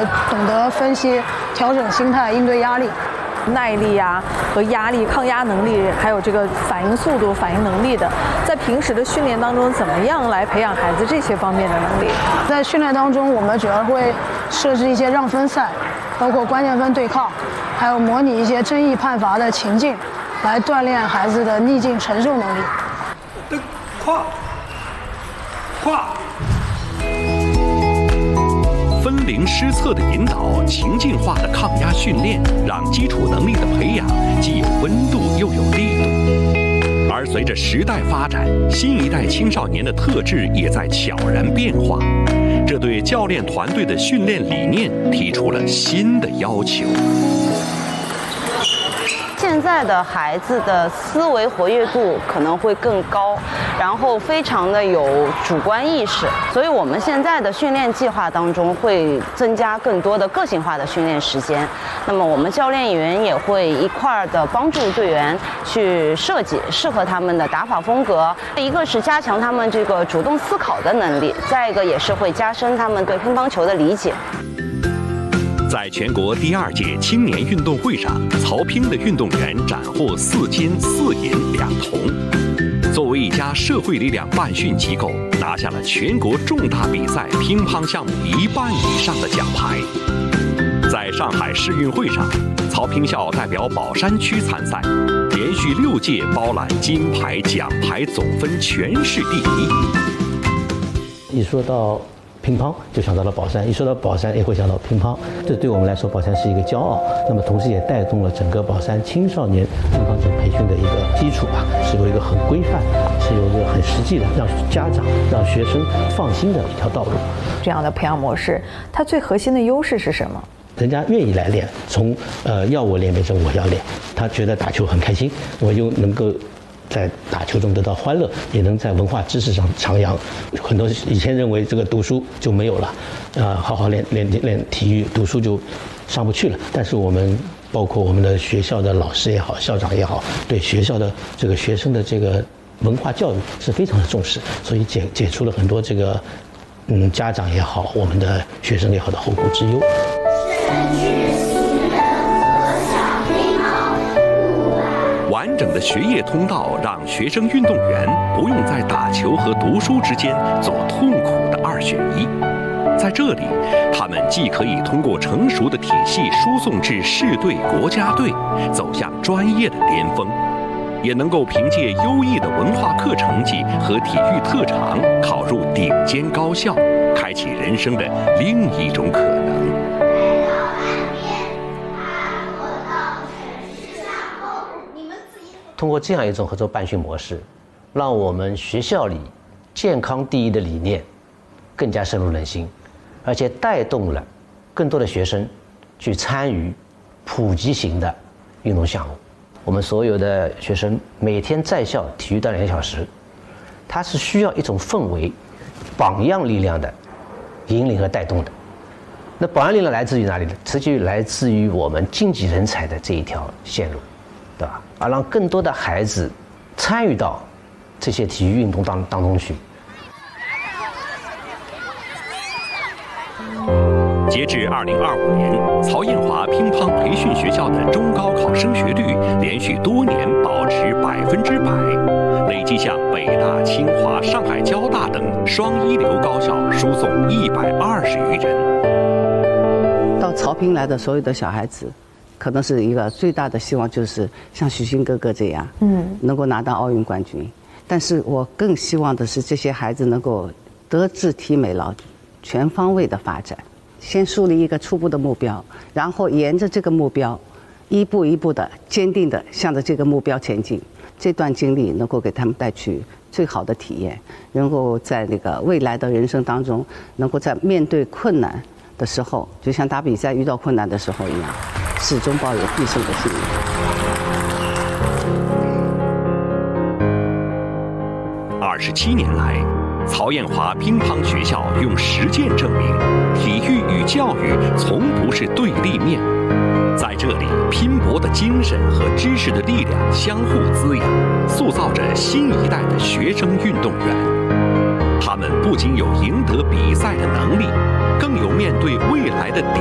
懂得分析、调整心态、应对压力。 耐力啊和压力、抗压能力，还有这个反应速度、反应能力的，在平时的训练当中，怎么样来培养孩子这些方面的能力？ 在训练当中，我们主要会设置一些让分赛，包括关键分对抗，还有模拟一些争议判罚的情境，来锻炼孩子的逆境承受能力。 跨。分龄施策的引导，情境化的抗压训练，让基础能力的培养既有温度又有力度。而随着时代发展，新一代青少年的特质也在悄然变化，这对教练团队的训练理念提出了新的要求。 现在的孩子的思维活跃度可能会更高，然后非常的有主观意识，所以我们现在的训练计划当中会增加更多的个性化的训练时间。那么我们教练员也会一块儿的帮助队员去设计适合他们的打法风格。一个是加强他们这个主动思考的能力，再一个也是会加深他们对乒乓球的理解。 在全国第2届青年运动会上，曹乒的运动员斩获4金4银2铜。作为一家社会力量办训机构，拿下了全国重大比赛乒乓项目1半以上的奖牌。在上海世运会上，曹乒校代表宝山区参赛，连续6届包揽金牌、奖牌总分全市第1。 一说到乒乓就想到了宝山，一说到宝山也会想到乒乓，这对我们来说宝山是一个骄傲，那么同时也带动了整个宝山青少年乒乓球培训的一个基础吧，是有一个很规范，是有一个很实际的让家长让学生放心的一条道路。 这样的培养模式，它最核心的优势是什么？ 人家愿意来练，从要我练变成我要练，他觉得打球很开心，我又能够在打球中得到欢乐，也能在文化知识上徜徉。很多以前认为这个读书就没有了，好好练体育，读书就上不去了。但是我们包括我们的学校的老师也好，校长也好，对学校的这个学生的这个文化教育是非常的重视，所以解除了很多这个家长也好，我们的学生也好的后顾之忧。 完整的学业通道让学生运动员不用在打球和读书之间做痛苦的2选1。在这里，他们既可以通过成熟的体系输送至市队、国家队，走向专业的巅峰，也能够凭借优异的文化课成绩和体育特长考入顶尖高校，开启人生的另一种可能。 通过这样一种合作办训模式，让我们学校里健康第一的理念更加深入人心，而且带动了更多的学生去参与普及型的运动项目。我们所有的学生每天在校体育锻炼2小时，它是需要一种氛围、榜样力量的引领和带动的。那榜样力量来自于哪里呢？实际来自于我们竞技人才的这一条线路，对吧？而让更多的孩子参与到这些体育运动当中去。 截至2025年，曹艳华乒乓培训学校的中高考升学率连续多年保持100%，累计向北大、清华、上海交大等双一流高校输送120余人。 到曹乒来的所有的小孩子，可能是一个最大的希望，就是像许昕哥哥这样，能够拿到奥运冠军。但是我更希望的是这些孩子能够德智体美劳全方位的发展，先树立一个初步的目标，然后沿着这个目标，一步一步的坚定的向着这个目标前进。这段经历能够给他们带去最好的体验，能够在那个未来的人生当中，能够在面对困难的时候，就像打比赛遇到困难的时候一样，始终抱有必胜的信念。 27年来，曹艳华乒乓学校用实践证明，体育与教育从不是对立面。在这里，拼搏的精神和知识的力量相互滋养，塑造着新一代的学生运动员。他们不仅有赢得比赛的能力，更有面对未来的